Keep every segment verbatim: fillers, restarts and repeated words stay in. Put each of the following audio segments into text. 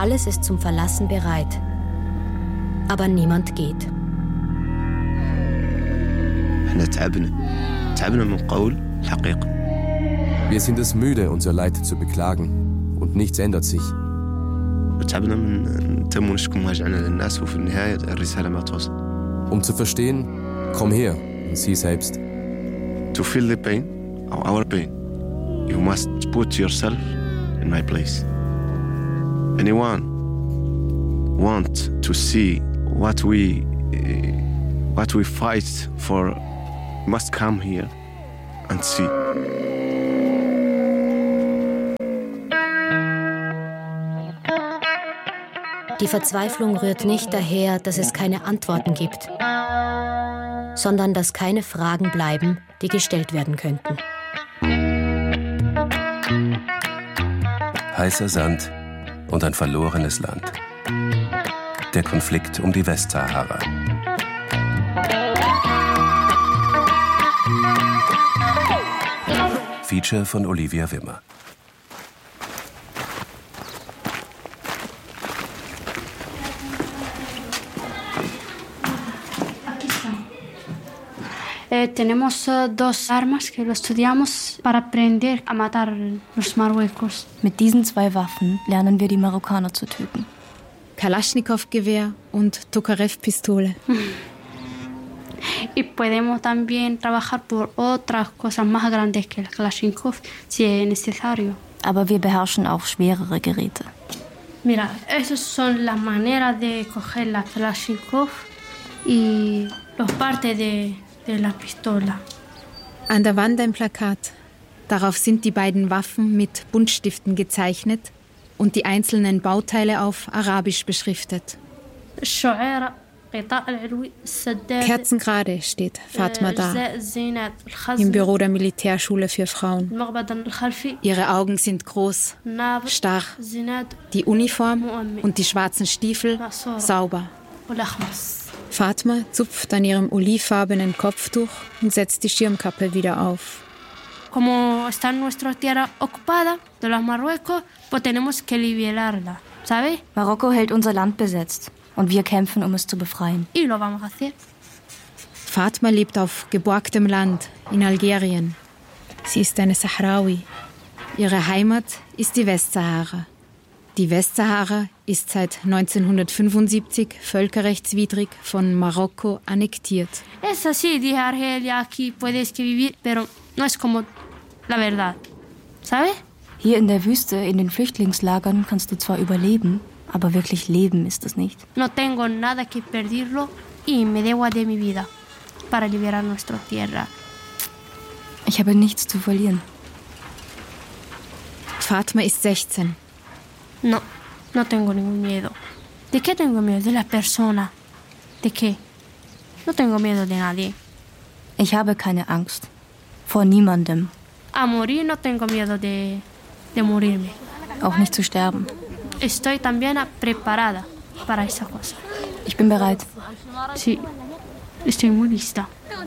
Alles ist zum Verlassen bereit. Aber niemand geht. Wir sind es müde, unser Leid zu beklagen. Und nichts ändert sich. Um zu verstehen, komm her und sieh selbst. To feel the pain, our pain, you must put yourself in my place. Anyone want to see what we what we fight for must come here and see. Die Verzweiflung rührt nicht daher, dass es keine Antworten gibt, sondern dass keine Fragen bleiben, die gestellt werden könnten. Heißer Sand und ein verlorenes Land. Der Konflikt um die Westsahara. Feature von Olivia Wimmer. Eh, tenemos uh, dos armas que lo estudiamos para aprender a matar los Marruecos. Mit diesen zwei Waffen lernen wir, die Marokkaner zu töten. Kalaschnikow-Gewehr und Tokarev-Pistole. Y podemos también trabajar por otras cosas más grandes que el Kalashnikov, si es necesario. Aber wir beherrschen auch schwerere Geräte. Mira, esas son las maneras de coger la Kalashnikov y los partes de de la pistola. An der Wand ein Plakat. Darauf sind die beiden Waffen mit Buntstiften gezeichnet und die einzelnen Bauteile auf Arabisch beschriftet. Kerzengerade steht Fatma da, im Büro der Militärschule für Frauen. Ihre Augen sind groß, starr, die Uniform und die schwarzen Stiefel sauber. Fatma zupft an ihrem olivfarbenen Kopftuch und setzt die Schirmkappe wieder auf. Como está nuestra tierra ocupada de los Marruecos, pues tenemos que liberarla, ¿sabes? Marokko hält unser Land besetzt und wir kämpfen, um es zu befreien. Y lo vamos a hacer. Fatma lebt auf geborgtem Land in Algerien. Sie ist eine Sahrawi. Ihre Heimat ist die Westsahara. Die Westsahara ist seit neunzehnhundertfünfundsiebzig völkerrechtswidrig von Marokko annektiert. Es así, dije Argelia, aquí puedes vivir, pero no es como la verdad, ¿sabes? Hier in der Wüste, in den Flüchtlingslagern, kannst du zwar überleben, aber wirklich leben ist es nicht. No tengo nada que perderlo y me debo de mi vida para liberar nuestra tierra. Ich habe nichts zu verlieren. Fatma ist sechzehn. No, no tengo ningún miedo. ¿De qué tengo miedo? De la persona. ¿De qué? No tengo miedo de nadie. Ich habe keine Angst. Vor niemandem. A morir no tengo miedo de, de morirme. Auch nicht zu sterben. Estoy también preparada para esa cosa. Ich bin bereit. Sí, estoy muy lista.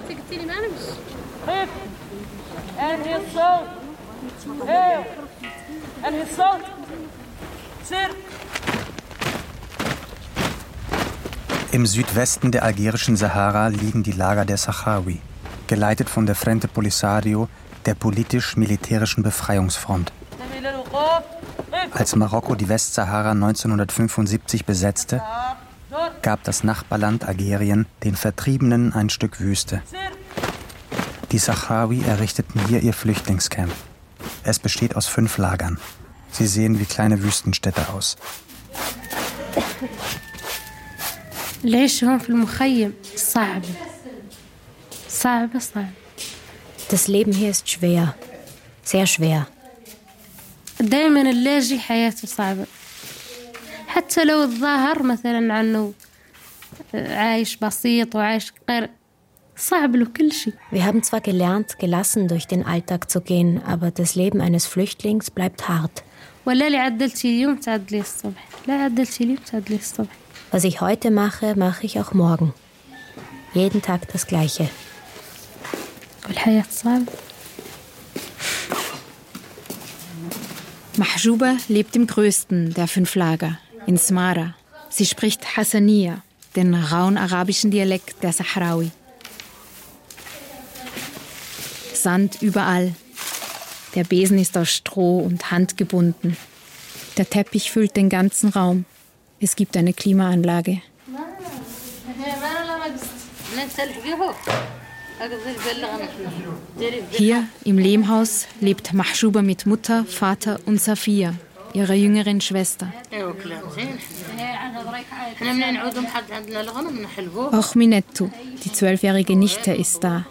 Im Südwesten der algerischen Sahara liegen die Lager der Sahrawi, geleitet von der Frente Polisario, der politisch-militärischen Befreiungsfront. Als Marokko die Westsahara neunzehnhundertfünfundsiebzig besetzte, gab das Nachbarland Algerien den Vertriebenen ein Stück Wüste. Die Sahrawi errichteten hier ihr Flüchtlingscamp. Es besteht aus fünf Lagern. Sie sehen wie kleine Wüstenstädte aus. Das Leben hier ist schwer, sehr schwer. دائما اللاجئ حياته صعبة حتى لو الظاهر مثلا عنه عايش بسيط وعايش غير صعب له كل شيء. Wir haben zwar gelernt, gelassen durch den Alltag zu gehen, aber das Leben eines Flüchtlings bleibt hart. ولا اللي عدلتي اليوم تعدلي الصبح لا عدلتي اليوم تعدلي الصبح. Was ich heute mache, mache ich auch morgen. Jeden Tag das Gleiche. والحياة صعبة. Mahjouba lebt im größten der fünf Lager, in Smara. Sie spricht Hassaniya, den rauen arabischen Dialekt der Sahrawi. Sand überall. Der Besen ist aus Stroh und Hand gebunden. Der Teppich füllt den ganzen Raum. Es gibt eine Klimaanlage. Hier im Lehmhaus lebt Mahshuba mit Mutter, Vater und Safia, ihrer jüngeren Schwester. Auch Minettu, die zwölfjährige Nichte, ist da.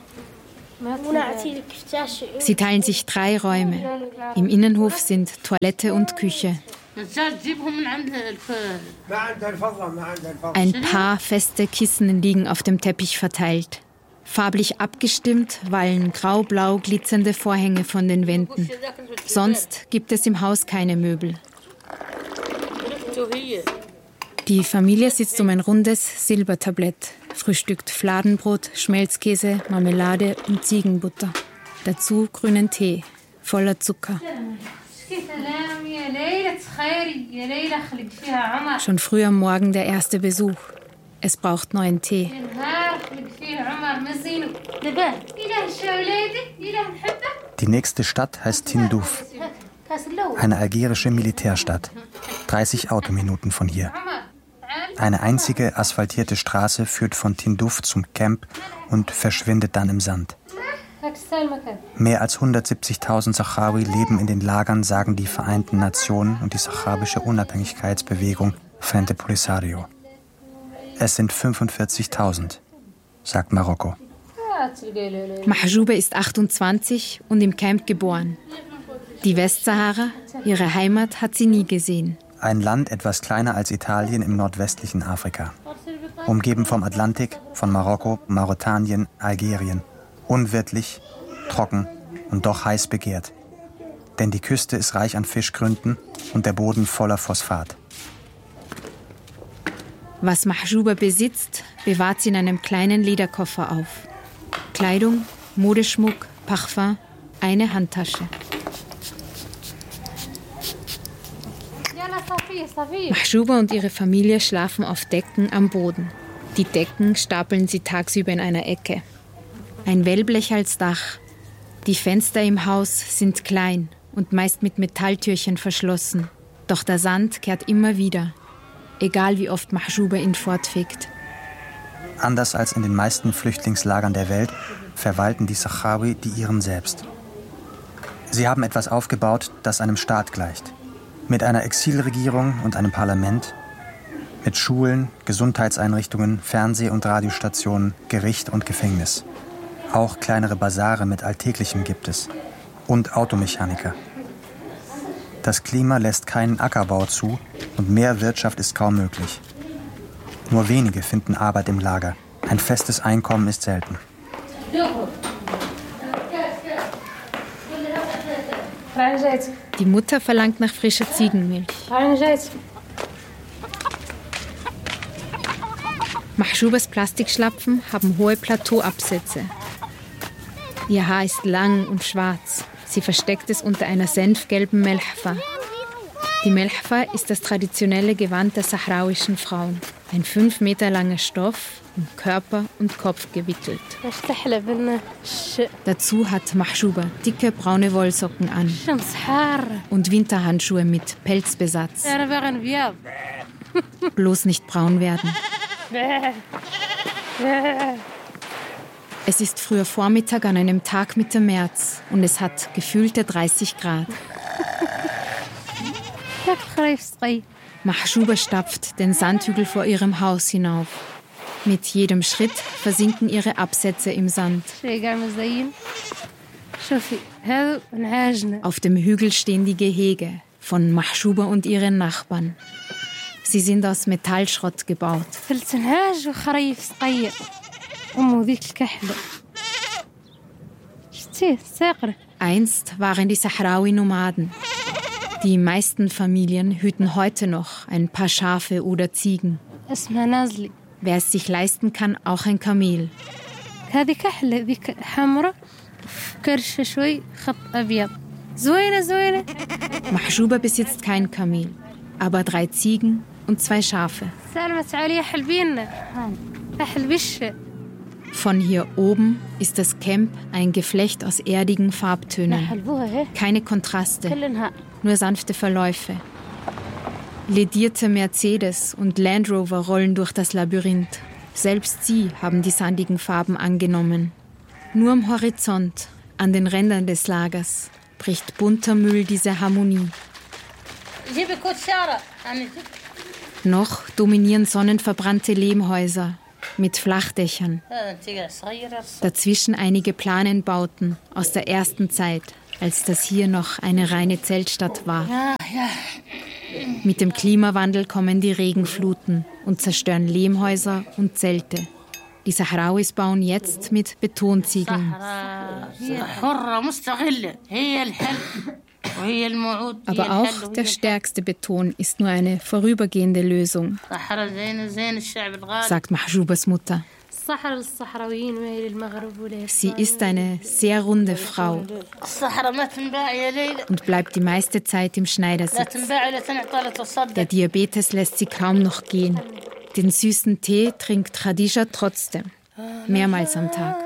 Sie teilen sich drei Räume. Im Innenhof sind Toilette und Küche. Ein paar feste Kissen liegen auf dem Teppich verteilt. Farblich abgestimmt wallen grau-blau glitzernde Vorhänge von den Wänden. Sonst gibt es im Haus keine Möbel. Die Familie sitzt um ein rundes Silbertablett, frühstückt Fladenbrot, Schmelzkäse, Marmelade und Ziegenbutter. Dazu grünen Tee, voller Zucker. Schon früh am Morgen der erste Besuch. Es braucht neuen Tee. Die nächste Stadt heißt Tindouf, eine algerische Militärstadt, dreißig Autominuten von hier. Eine einzige asphaltierte Straße führt von Tindouf zum Camp und verschwindet dann im Sand. Mehr als hundertsiebzigtausend Sahrawi leben in den Lagern, sagen die Vereinten Nationen und die sahrabische Unabhängigkeitsbewegung Frente Polisario. Es sind fünfundvierzigtausend, sagt Marokko. Mahshuba ist achtundzwanzig und im Camp geboren. Die Westsahara, ihre Heimat, hat sie nie gesehen. Ein Land etwas kleiner als Italien im nordwestlichen Afrika. Umgeben vom Atlantik, von Marokko, Mauretanien, Algerien. Unwirtlich, trocken und doch heiß begehrt. Denn die Küste ist reich an Fischgründen und der Boden voller Phosphat. Was Mahshuba besitzt, bewahrt sie in einem kleinen Lederkoffer auf. Kleidung, Modeschmuck, Parfum, eine Handtasche. Mahshuba und ihre Familie schlafen auf Decken am Boden. Die Decken stapeln sie tagsüber in einer Ecke. Ein Wellblech als Dach. Die Fenster im Haus sind klein und meist mit Metalltürchen verschlossen. Doch der Sand kehrt immer wieder, egal wie oft Mahshuba ihn fortfegt. Anders als in den meisten Flüchtlingslagern der Welt verwalten die Sahrawi die ihren selbst. Sie haben etwas aufgebaut, das einem Staat gleicht. Mit einer Exilregierung und einem Parlament, mit Schulen, Gesundheitseinrichtungen, Fernseh- und Radiostationen, Gericht und Gefängnis. Auch kleinere Basare mit Alltäglichem gibt es. Und Automechaniker. Das Klima lässt keinen Ackerbau zu und mehr Wirtschaft ist kaum möglich. Nur wenige finden Arbeit im Lager. Ein festes Einkommen ist selten. Die Mutter verlangt nach frischer Ziegenmilch. Mahshubas Plastikschlapfen haben hohe Plateauabsätze. Ihr Haar ist lang und schwarz. Sie versteckt es unter einer senfgelben Melhfa. Die Melhfa ist das traditionelle Gewand der sahrauischen Frauen. Ein fünf Meter langer Stoff, um Körper und Kopf gewickelt. Dazu hat Mahshuba dicke braune Wollsocken an und Winterhandschuhe mit Pelzbesatz. Bloß nicht braun werden. Es ist früher Vormittag an einem Tag Mitte März und es hat gefühlte dreißig Grad. Mahshuba stapft den Sandhügel vor ihrem Haus hinauf. Mit jedem Schritt versinken ihre Absätze im Sand. Auf dem Hügel stehen die Gehege von Mahshuba und ihren Nachbarn. Sie sind aus Metallschrott gebaut. Einst waren die Sahrawi Nomaden. Die meisten Familien hüten heute noch ein paar Schafe oder Ziegen. Wer es sich leisten kann, auch ein Kamel. Mahshuba besitzt kein Kamel, aber drei Ziegen, und zwei Schafe. Von hier oben ist das Camp ein Geflecht aus erdigen Farbtönen. Keine Kontraste, nur sanfte Verläufe. Ledierte Mercedes und Land Rover rollen durch das Labyrinth. Selbst sie haben die sandigen Farben angenommen. Nur am Horizont, an den Rändern des Lagers, bricht bunter Müll diese Harmonie. Noch dominieren sonnenverbrannte Lehmhäuser mit Flachdächern. Dazwischen einige Planenbauten aus der ersten Zeit, als das hier noch eine reine Zeltstadt war. Mit dem Klimawandel kommen die Regenfluten und zerstören Lehmhäuser und Zelte. Die Sahrauis bauen jetzt mit Betonziegeln. Aber auch der stärkste Beton ist nur eine vorübergehende Lösung, sagt Mahjoubas Mutter. Sie ist eine sehr runde Frau und bleibt die meiste Zeit im Schneidersitz. Der Diabetes lässt sie kaum noch gehen. Den süßen Tee trinkt Khadija trotzdem, mehrmals am Tag.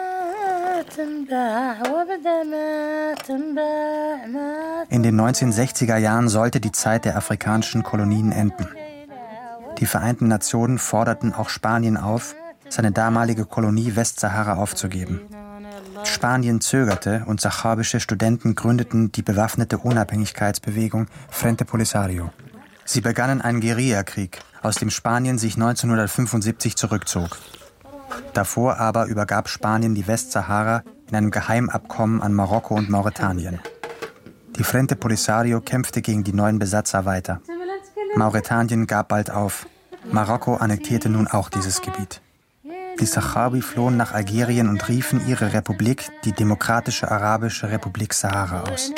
In den neunzehnhundertsechziger Jahren sollte die Zeit der afrikanischen Kolonien enden. Die Vereinten Nationen forderten auch Spanien auf, seine damalige Kolonie Westsahara aufzugeben. Spanien zögerte und sahrawische Studenten gründeten die bewaffnete Unabhängigkeitsbewegung Frente Polisario. Sie begannen einen Guerillakrieg, aus dem Spanien sich neunzehnhundertfünfundsiebzig zurückzog. Davor aber übergab Spanien die Westsahara in einem Geheimabkommen an Marokko und Mauretanien. Die Frente Polisario kämpfte gegen die neuen Besatzer weiter. Mauretanien gab bald auf. Marokko annektierte nun auch dieses Gebiet. Die Sahrawi flohen nach Algerien und riefen ihre Republik, die Demokratische Arabische Republik Sahara, aus.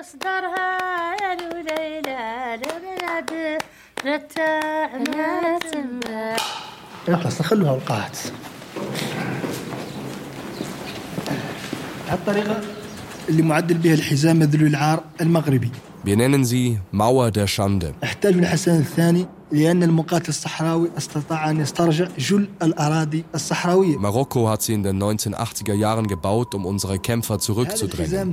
Wir nennen sie Mauer der Schande. Marokko hat sie in den neunzehnhundertachtziger Jahren gebaut, um unsere Kämpfer zurückzudrängen.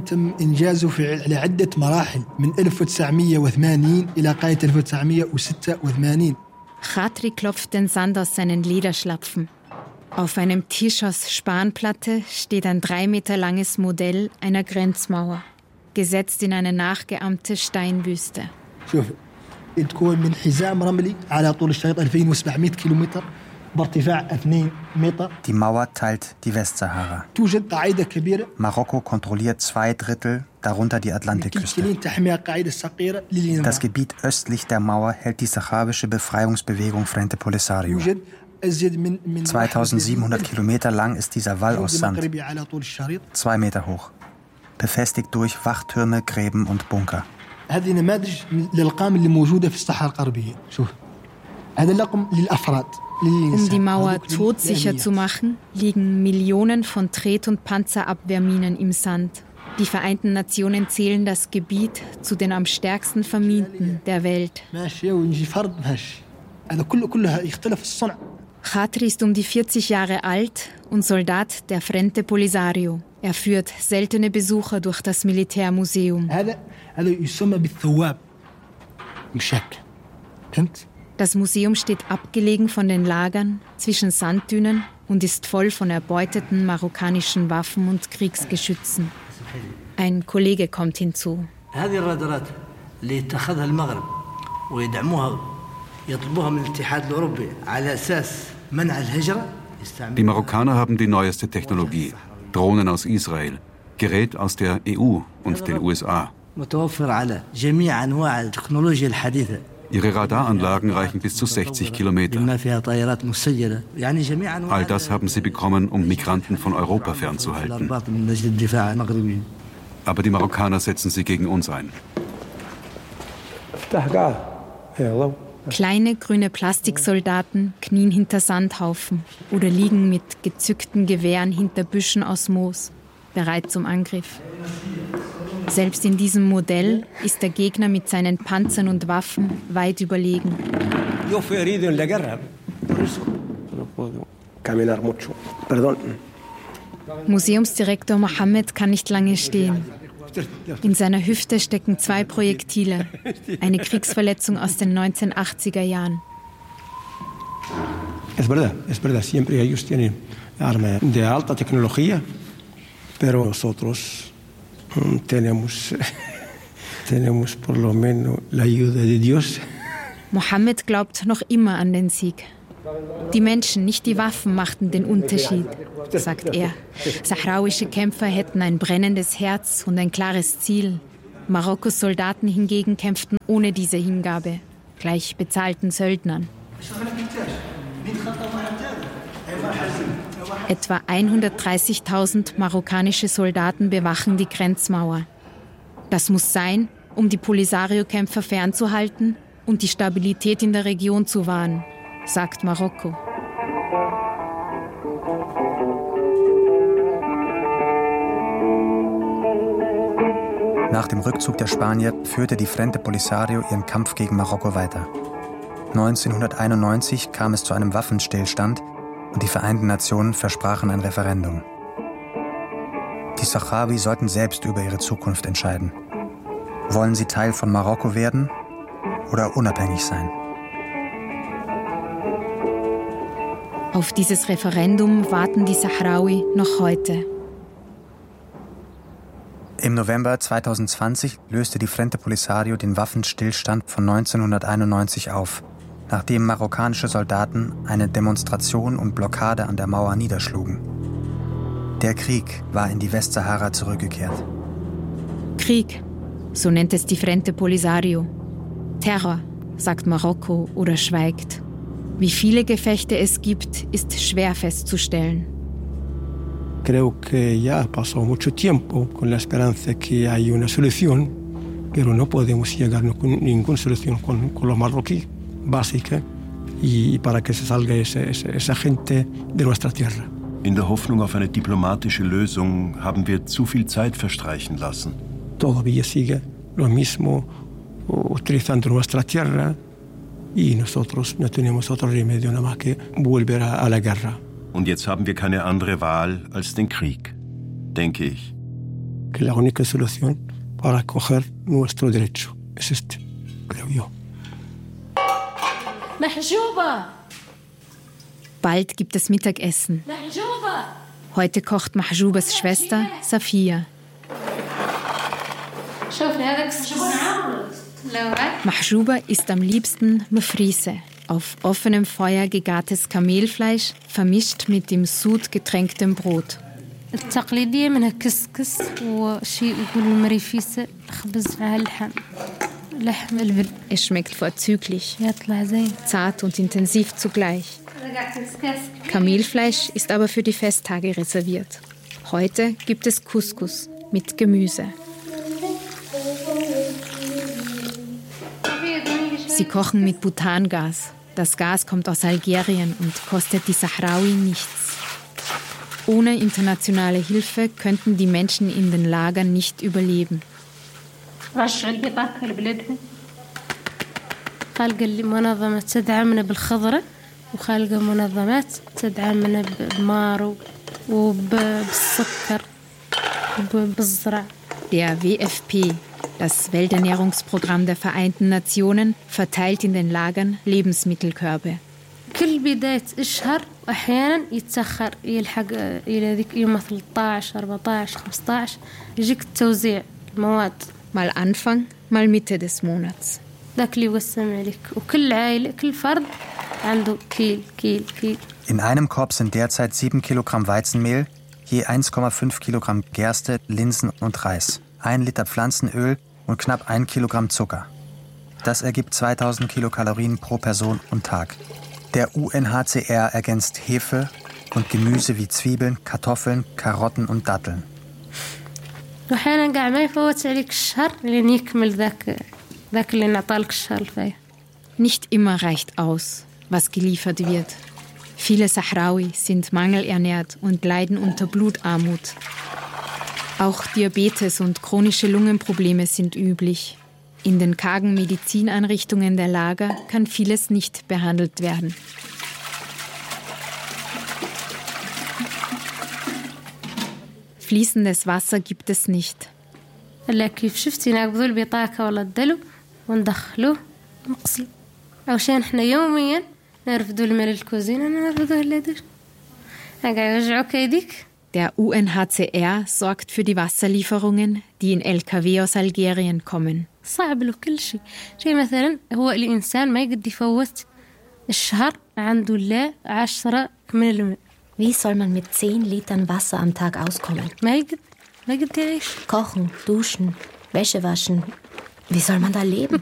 Khatri klopft den Sand aus seinen Lederschlapfen. Auf einem Tisch aus Spanplatte steht ein drei Meter langes Modell einer Grenzmauer, gesetzt in eine nachgeahmte Steinwüste. Die Mauer teilt die Westsahara. Marokko kontrolliert zwei Drittel, darunter die Atlantikküste. Das Gebiet östlich der Mauer hält die sahrawische Befreiungsbewegung Frente Polisario. zweitausendsiebenhundert Kilometer lang ist dieser Wall aus Sand, zwei Meter hoch, befestigt durch Wachtürme, Gräben und Bunker. Um die Mauer todsicher zu machen, liegen Millionen von Tret- und Panzerabwehrminen im Sand. Die Vereinten Nationen zählen das Gebiet zu den am stärksten verminten der Welt. Khatri ist um die vierzig Jahre alt und Soldat der Frente Polisario. Er führt seltene Besucher durch das Militärmuseum. Das Museum steht abgelegen von den Lagern zwischen Sanddünen und ist voll von erbeuteten marokkanischen Waffen und Kriegsgeschützen. Ein Kollege kommt hinzu. Die Marokkaner haben die neueste Technologie, Drohnen aus Israel, Gerät aus der E U und den U S A. Ihre Radaranlagen reichen bis zu sechzig Kilometer. All das haben sie bekommen, um Migranten von Europa fernzuhalten. Aber die Marokkaner setzen sie gegen uns ein. Kleine grüne Plastiksoldaten knien hinter Sandhaufen oder liegen mit gezückten Gewehren hinter Büschen aus Moos, bereit zum Angriff. Selbst in diesem Modell ist der Gegner mit seinen Panzern und Waffen weit überlegen. Yo fui herido en la guerra. Por eso no puedo caminar mucho. Perdón. Museumsdirektor Mohammed kann nicht lange stehen. In seiner Hüfte stecken zwei Projektile, eine Kriegsverletzung aus den neunzehnhundertachtziger Jahren. Es verdad, es verdad, siempre ellos tienen armas de alta tecnología, pero nosotros tenemos, tenemos por lo menos la ayuda de Dios. Mohammed glaubt noch immer an den Sieg. Die Menschen, nicht die Waffen, machten den Unterschied, sagt er. Sahrauische Kämpfer hätten ein brennendes Herz und ein klares Ziel. Marokkos Soldaten hingegen kämpften ohne diese Hingabe, gleich bezahlten Söldnern. Etwa hundertdreißigtausend marokkanische Soldaten bewachen die Grenzmauer. Das muss sein, um die Polisario-Kämpfer fernzuhalten und die Stabilität in der Region zu wahren, sagt Marokko. Nach dem Rückzug der Spanier führte die Frente Polisario ihren Kampf gegen Marokko weiter. neunzehnhunderteinundneunzig kam es zu einem Waffenstillstand und die Vereinten Nationen versprachen ein Referendum. Die Sahrawi sollten selbst über ihre Zukunft entscheiden. Wollen sie Teil von Marokko werden oder unabhängig sein? Auf dieses Referendum warten die Sahrawi noch heute. Im November zweitausendzwanzig löste die Frente Polisario den Waffenstillstand von neunzehnhunderteinundneunzig auf, nachdem marokkanische Soldaten eine Demonstration und Blockade an der Mauer niederschlugen. Der Krieg war in die Westsahara zurückgekehrt. Krieg, so nennt es die Frente Polisario. Terror, sagt Marokko oder schweigt. Wie viele Gefechte es gibt, ist schwer festzustellen. Creo que ya ha pasado mucho tiempo con la esperanza que hay una solución, pero no podemos llegar a ninguna solución con, con los marroquíes básica y para que se salga esa, esa, esa gente de nuestra tierra. In der Hoffnung auf eine diplomatische Lösung haben wir zu viel Zeit verstreichen lassen. Todavía sigue lo mismo utilizando nuestra tierra y nosotros no tenemos otro remedio nada más que volver a, a la guerra. Und jetzt haben wir keine andere Wahl als den Krieg, denke ich. Que la única solución para coger nuestro derecho es este, creo yo. Mahjouba! Bald gibt es Mittagessen. Mahjouba! Heute kocht Mahjoubas Schwester Safia. Mahjouba isst am liebsten Mefrise, auf offenem Feuer gegartes Kamelfleisch, vermischt mit dem Sud getränktem Brot. التقليدية منها كسكس وشيء يقولوا مريفيسة خبز مع اللحم لحم البل. Es schmeckt vorzüglich, zart und intensiv zugleich. Kamelfleisch ist aber für die Festtage reserviert. Heute gibt es Couscous mit Gemüse. Sie kochen mit Butangas. Das Gas kommt aus Algerien und kostet die Sahrawi nichts. Ohne internationale Hilfe könnten die Menschen in den Lagern nicht überleben. خلق المنظمة تدعمنا بالخضرة وخلق منظمات تدعمنا بالمار وبالسكر وبالزرع. Der W F P, das Welternährungsprogramm der Vereinten Nationen, verteilt in den Lagern Lebensmittelkörbe. كل بداية الشهر أحيانا يتسخر يلحق إلى ذيك يوم ثلاثة عشر أربعة عشر خمسة عشر يجيك التوزيع المواد. Mal Anfang, mal Mitte des Monats. ذاك اللي يوسم عليك وكل عائلة كل فرد عنده كيل كيل كيل. In einem Korb sind derzeit sieben Kilogramm Weizenmehl, je eins Komma fünf Kilogramm Gerste, Linsen und Reis, ein Liter Pflanzenöl und knapp ein Kilogramm Zucker. Das ergibt zweitausend Kilokalorien pro Person und Tag. Der U N H C R ergänzt Hefe und Gemüse wie Zwiebeln, Kartoffeln, Karotten und Datteln. وأحيانا قاع ما يفوت عليك الشهر لين يكمل ذاك ذاك اللي نعطالك الشهر الفايت. Nicht immer reicht aus, was geliefert wird. Viele Sahrawi sind mangelernährt und leiden unter Blutarmut. Auch Diabetes und chronische Lungenprobleme sind üblich. In den kargen Medizineinrichtungen der Lager kann vieles nicht behandelt werden. Fließendes Wasser gibt es nicht. كيف شفتي ناخذوا البطاقة ولا الدلو وندخلوه نغسل عشان احنا يوميا نرفدوا الماء للكوزينة نرفدوه للدش قاعد يوجعوك يديك. Der U N H C R sorgt für die Wasserlieferungen, die in L K W aus Algerien kommen. صعب له كل شيء. شيء مثلا هو الإنسان ما يقدر يفوت الشهر عنده لا عشرة من الماء. Wie soll man mit zehn Litern Wasser am Tag auskommen? ما يقدر ما يقدر يعيش. Kochen, duschen, Wäsche waschen. Wie soll man da leben?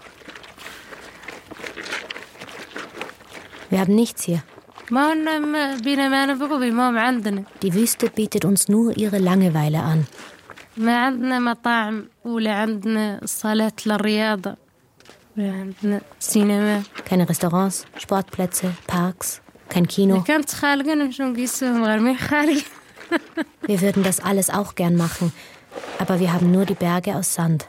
Wir haben nichts hier. Die Wüste bietet uns nur ihre Langeweile an. Keine Restaurants, Sportplätze, Parks, kein Kino. Wir würden das alles auch gern machen, aber wir haben nur die Berge aus Sand.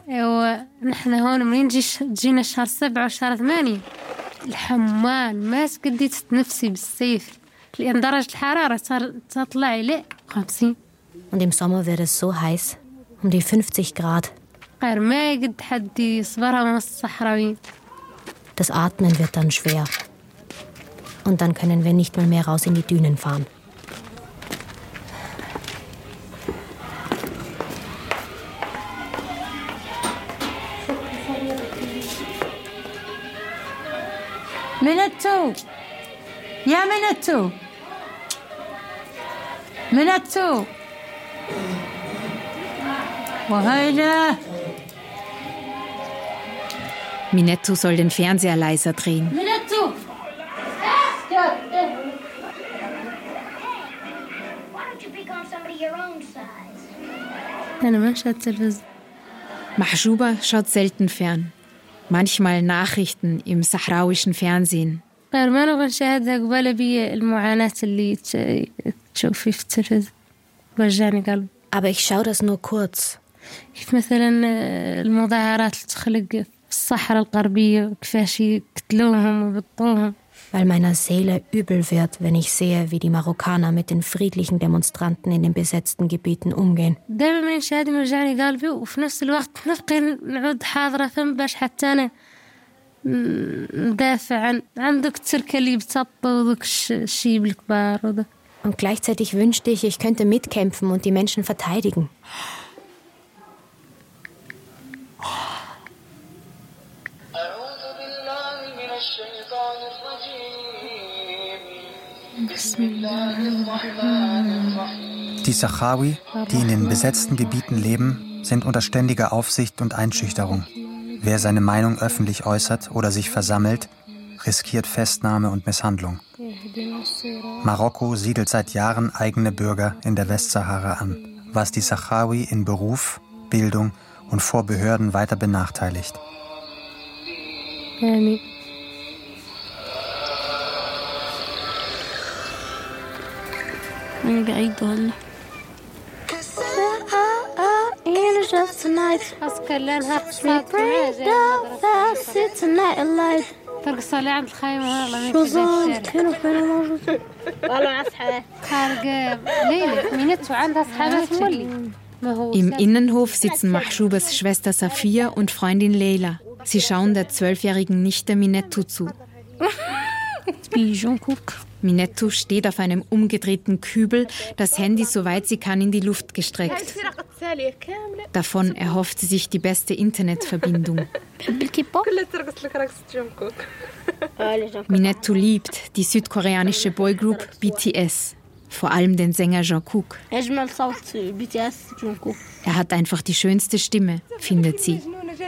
الحمال ما تقدي تتنفسي بالصيف لأن درجة الحرارة تطلع إلى خمسين. Und im Sommer wird es so heiß, um die fünfzig Grad. غير ما يقد حد يصبرها من الصحراويين. Das Atmen wird dann schwer. Und dann können wir nicht mal mehr raus in die Dünen fahren. منتو يا منتو منتو وهيدا. Minetto soll den Fernseher leiser drehen. منتو أنا ما شاهد تلفزيون. Mahjouba schaut selten fern. Manchmal Nachrichten im sahrauischen Fernsehen. Aber ich schaue das nur kurz. Weil meiner Seele übel wird, wenn ich sehe, wie die Marokkaner mit den friedlichen Demonstranten in den besetzten Gebieten umgehen. Und gleichzeitig wünschte ich, ich könnte mitkämpfen und die Menschen verteidigen. Die Sahrawi, die in den besetzten Gebieten leben, sind unter ständiger Aufsicht und Einschüchterung. Wer seine Meinung öffentlich äußert oder sich versammelt, riskiert Festnahme und Misshandlung. Marokko siedelt seit Jahren eigene Bürger in der Westsahara an, was die Sahrawi in Beruf, Bildung und vor Behörden weiter benachteiligt. Ja, أنا بعيد والله. أسكر لأنها قصات ترقص على عند الخيمة والله ما كانوا كانوا موجودين والله أصحاب خارج ليلة مينتو عندها أصحابات مولي. Im Innenhof sitzen Mahjoubas Schwester Safia und Freundin Leila. Sie schauen der zwölfjährigen Nichte Minetto zu. Minetto steht auf einem umgedrehten Kübel, das Handy soweit sie kann in die Luft gestreckt. Davon erhofft sie sich die beste Internetverbindung. Minetto liebt die südkoreanische Boygroup B T S, vor allem den Sänger Jungkook. Er hat einfach die schönste Stimme, findet sie.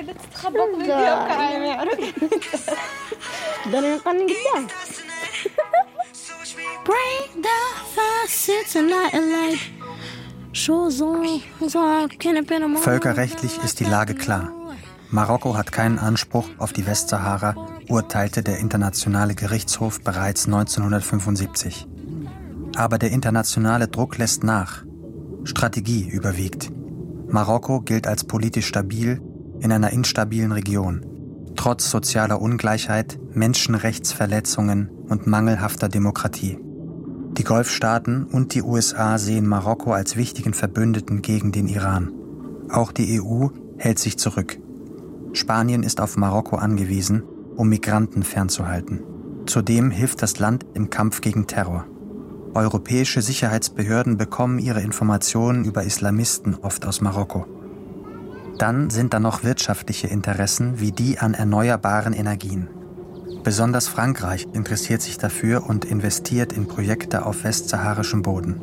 Völkerrechtlich ist die Lage klar. Marokko hat keinen Anspruch auf die Westsahara, urteilte der Internationale Gerichtshof bereits neunzehnhundertfünfundsiebzig. Aber der internationale Druck lässt nach. Strategie überwiegt. Marokko gilt als politisch stabil, in einer instabilen Region, trotz sozialer Ungleichheit, Menschenrechtsverletzungen und mangelhafter Demokratie. Die Golfstaaten und die U S A sehen Marokko als wichtigen Verbündeten gegen den Iran. Auch die E U hält sich zurück. Spanien ist auf Marokko angewiesen, um Migranten fernzuhalten. Zudem hilft das Land im Kampf gegen Terror. Europäische Sicherheitsbehörden bekommen ihre Informationen über Islamisten oft aus Marokko. Dann sind da noch wirtschaftliche Interessen wie die an erneuerbaren Energien. Besonders Frankreich interessiert sich dafür und investiert in Projekte auf westsaharischem Boden.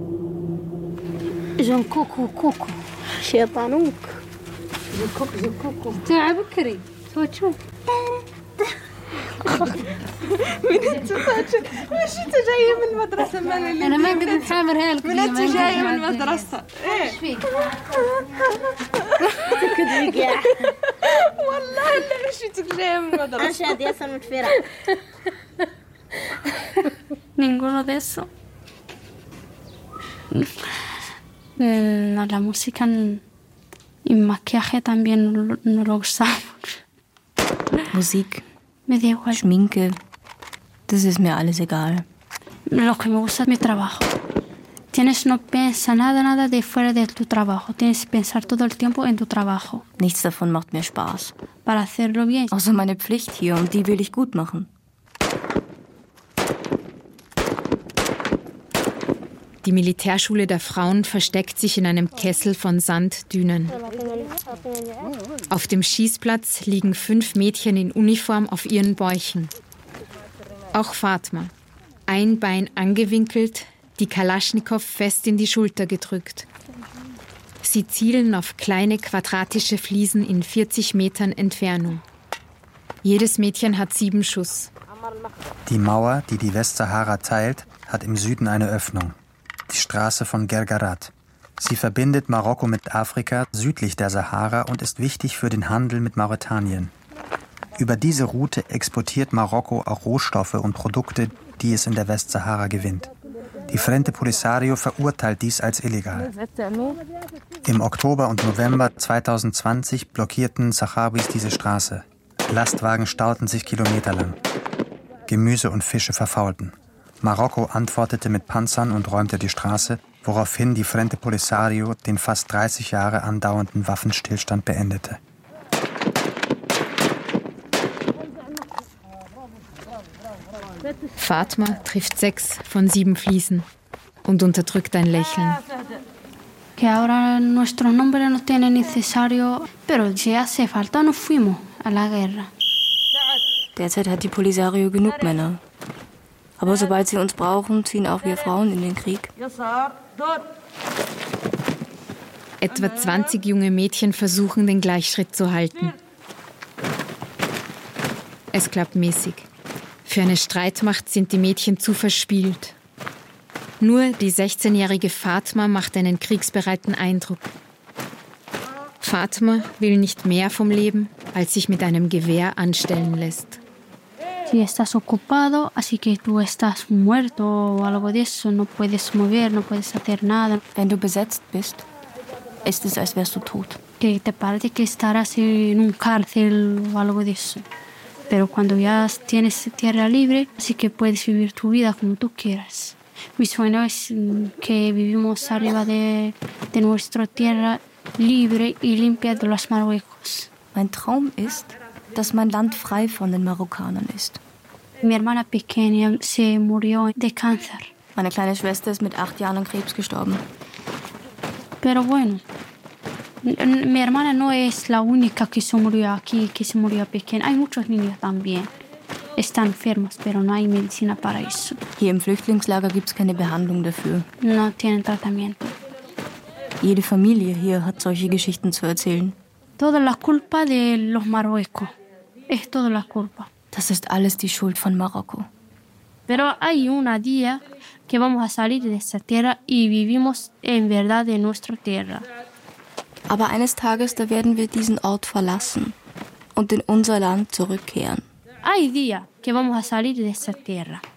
من انت فاجئ مش انت جايه من المدرسه مالي انا ما قدرت نحامرها لك من انت جايه من المدرسه ايش فيك تكذبي يا والله لا مشيتك جايه من المدرسه انا شادي اصلا متفرع ninguno de eso la, la música y maquillaje también no lo usamos. Musik, Schminke, das ist mir alles egal. Lo que me gusta es mi trabajo. Tienes no pensar nada, nada de fuera de tu trabajo. Tienes que pensar todo el tiempo en tu trabajo. Nichts davon macht mir Spaß. Para hacerlo bien. Außer meine Pflicht hier und die will ich gut machen. Die Militärschule der Frauen versteckt sich in einem Kessel von Sanddünen. Auf dem Schießplatz liegen fünf Mädchen in Uniform auf ihren Bäuchen. Auch Fatma, ein Bein angewinkelt, die Kalaschnikow fest in die Schulter gedrückt. Sie zielen auf kleine quadratische Fliesen in vierzig Metern Entfernung. Jedes Mädchen hat sieben Schuss. Die Mauer, die die Westsahara teilt, hat im Süden eine Öffnung. Die Straße von Guergarat. Sie verbindet Marokko mit Afrika südlich der Sahara und ist wichtig für den Handel mit Mauretanien. Über diese Route exportiert Marokko auch Rohstoffe und Produkte, die es in der Westsahara gewinnt. Die Frente Polisario verurteilt dies als illegal. Im Oktober und November zweitausendzwanzig blockierten Sahrawis diese Straße. Lastwagen stauten sich kilometerlang. Gemüse und Fische verfaulten. Marokko antwortete mit Panzern und räumte die Straße, woraufhin die Frente Polisario den fast dreißig Jahre andauernden Waffenstillstand beendete. Fatma trifft sechs von sieben Fliesen und unterdrückt ein Lächeln. Que ahora nuestros nombres no tienen necesario, pero si hace falta nos fuimos a la guerra. Derzeit hat die Polisario genug Männer. Aber sobald sie uns brauchen, ziehen auch wir Frauen in den Krieg. Etwa zwanzig junge Mädchen versuchen, den Gleichschritt zu halten. Es klappt mäßig. Für eine Streitmacht sind die Mädchen zu verspielt. Nur die sechzehnjährige Fatma macht einen kriegsbereiten Eindruck. Fatma will nicht mehr vom Leben, als sich mit einem Gewehr anstellen lässt. Si estás ocupado, así que tú estás muerto o algo de eso, no puedes mover, no puedes hacer nada. Wenn du besetzt bist, ist es, als wärst du tot. Que te parece que estarás en un cárcel o algo de eso. Pero cuando ya tienes tierra libre, así que puedes vivir tu vida como tú quieras. Mi sueño es que vivimos arriba de, de nuestra tierra libre y limpia de los Marruecos. Mein Traum ist, dass mein Land frei von den Marokkanern ist. Mi hermana pequeña se murió de cáncer. Meine kleine Schwester ist mit acht Jahren an Krebs gestorben. Pero bueno, mi hermana no es la única que se murió aquí, que se murió pequeña. Hay muchos niños también. Están enfermos, pero no hay medicina para eso. Hier im Flüchtlingslager gibt es keine Behandlung dafür. No tienen tratamiento. Jede Familie hier hat solche Geschichten zu erzählen. Toda la culpa de los Marruecos. Es toda la culpa. Das ist alles die Schuld von Marokko. Pero hay un día que vamos a salir de esta tierra y vivimos en verdad en nuestra tierra. Aber eines Tages, da werden wir diesen Ort verlassen und in unser Land zurückkehren. Hay día que vamos a salir de esta tierra